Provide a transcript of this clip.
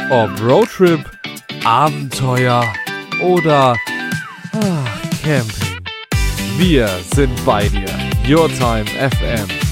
Ob Roadtrip, Abenteuer oder Camping. Wir sind bei dir. Your Time FM.